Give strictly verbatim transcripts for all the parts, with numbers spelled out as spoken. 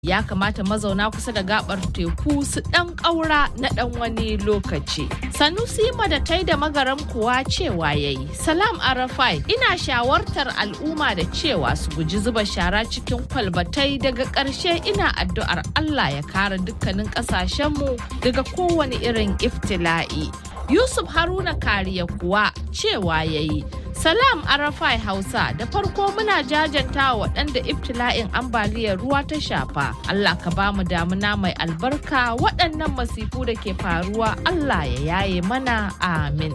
Ya kamata mazauna kusa da gabar teku su ɗan ƙaura na ɗan wani lokaci. Sanusi Madatai da Magaram kuwa cewa yayi. Salam Arafai, ina shawartar al'umma da cewa su guji zuba shara cikin kwalbatai. Daga ƙarshe ina addu'ar Allah ya kare dukkanin ƙasashenmu daga kowane irin iftila'i. Yusuf Haruna Kariya kuwa cewa yayi. Salam Arafai Hausa, da farko muna jajanta waɗanda ibtila'in ambaliyar ruwa ta shafa. Allah ka ba mu damuna mai albarka, waɗannan masifu da ke faruwa Allah ya yaye mana, amin.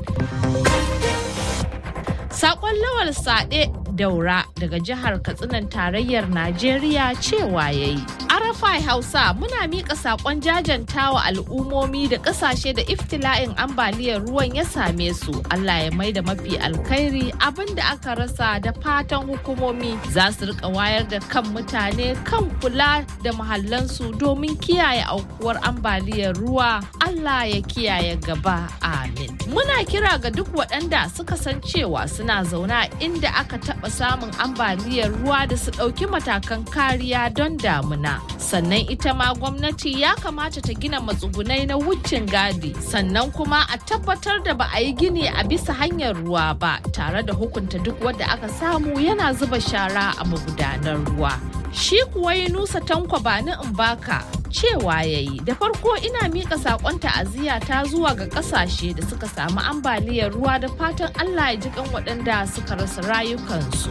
Sakon Lawal Sade Daura daga jihar Katsinan tarayyar Najeriya cewa yayi. Arafai Hausa, muna miƙa sakon jajantawa al'ummomi da ƙasashe da iftila'in ambaliyar ruwan ya same su. Allah ya maida mafi alkhairi abinda aka rasa, da fatan hukumomi za su rika wayar da kan mutane kan kula da mahallansu domin kiyaye aukuwar ambaliyar ruwa. Allah ya kiyaye gaba, amin. Muna kira ga duk waɗanda suka san cewa suna zauna inda aka taɓa samun ambaliyar ruwa da su ɗauki matakan kariya don damuna. Sannan ita ma gwamnati ya kamata ta gina matsugunai na wucin gadi, sannan kuma a tabbatar da ba a yi gini a bisa hanyar ruwa ba, tare da hukunta duk wanda aka samu yana zuba shara a magudanar ruwa. Shi kuwa Yunusa Tanko Bani Mbaka cewa yayi, da farko ina mika sakon ta'aziyya ta zuwa ga kasashe da suka samu ambaliyar ruwa, da fatan Allah ya ji kan waɗanda suka rasa rayukansu.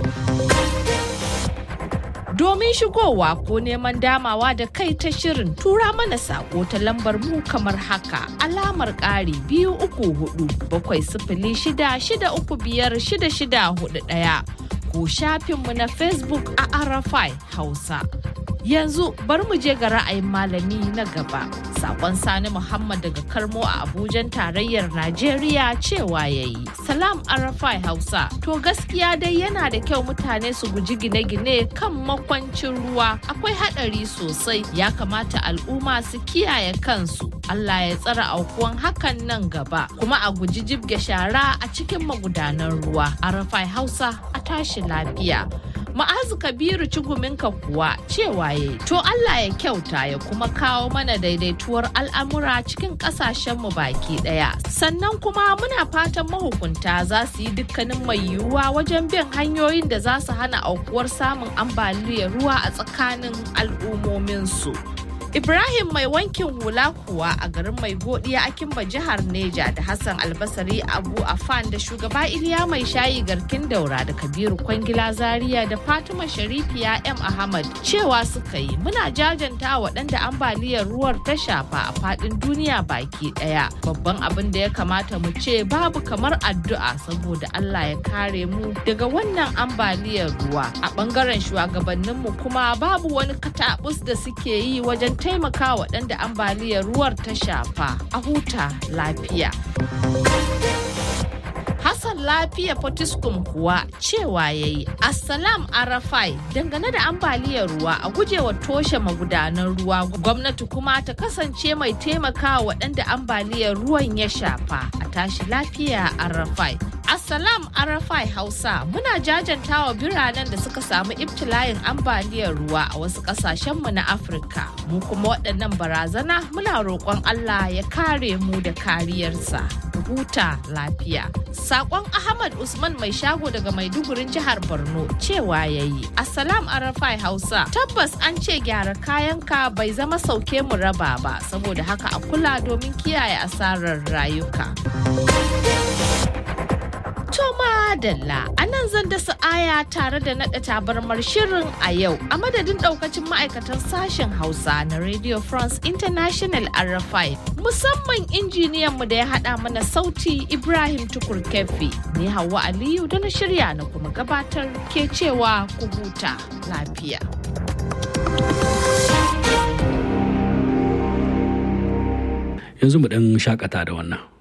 Domin shigowa ko neman damawa da kai ta shirin, tura mana sako ta lambar mu kamar haka: alamar ƙari biyu uku hudu bakwai sifili shida shida uku biyar shida shida hudu ɗaya, ko shafinmu na Facebook a Arafai Hausa. Yanzu bari mu je ga ra'ayin malami na gaba. Sakon Sani Muhammad daga Karmo a Abujan tarayyar Najeriya cewa yayi. Salam Arafai Hausa. To gaskiya dai yana da kyau mutane su guji gine-gine kan makwancin ruwa. Akwai haɗari sosai. Ya kamata al'umma su kiyaye kansu. Allah ya tsara aukuwan hakan nan gaba. Kuma a guji jibge shara a cikin magudanan ruwa. Arafai Hausa, a tashi lafiya. Ma'azu Kabiru Ciguminka kuwa cewa yayi, to Allah ya kyauta ya kuma kawo mana daidaituwar al'amura cikin ƙasashenmu baki ɗaya. Sannan kuma muna fatan mahukunta za su yi dukkanin mai yiwuwa wajen bin hanyoyin da za su hana aukuwar samun ambaliyar ruwa a tsakanin al'ummominsu. Ibrahim mai wankin hula kuwa a garin Mai Godiya a Kimba jihar Neja, da Hassan Albasari Abu Afan, da shugaba Iliya Mai Shayi Garkin Daura, da Kabiru Kwangila Zaria, da Fatima Sharifiya M Ahmad cewa suka yi, muna jajanta waɗanda ambaliyar ruwar ta shafa a faɗin duniya baki ɗaya. Babban abin da ya kamata mu ce babu kamar addu'a, saboda Allah ya kare mu daga wannan ambaliyar ruwa. A ɓangaren shugabanninmu kuma babu wani katabus da suke yi wajen taimaka waɗanda ambaliyar ruwar ta shafa. A huta lafiya. Hassan Lafiya Potiskum kuwa cewa yayi, Assalam Arafai, dangane da ambaliyar ruwa a gujewa toshe magudanan ruwa, gwamnati kuma ta kasance mai taimaka waɗanda ambaliyar ruwan ya shafa. A tashi lafiya Arafai. Assalam Arafai Hausa, muna jajantawa biranen da suka samu ibtila'in ambaliyar ruwa a wasu ƙasashenmu na Afirka. Mu kuma waɗannan barazana muna roƙon Allah ya kare mu da kariyarsa. Huta lafiya. Sakon Ahmad Usman mai shago daga Maidugurin jihar Borno cewa yayi, Assalam Arafai Hausa, tabbas an ce gyara kayanka bai zama sauke mu raba ba, saboda haka a kula domin kiyaye asarar rayuka. Toma Dalla, a nan zan dasa aya tare da naɗa tabarmar shirin a yau, a madadin ɗaukacin ma'aikatan sashen Hausa na Radio France International Arafai, musamman injiniyanmu da ya haɗa mana sauti Ibrahim Tukur Kefi. Ni Hauwa Aliyu da na shirya na kuma gabatar ke cewa ku huta lafiya. Yanzu mu ɗan shakata da wannan.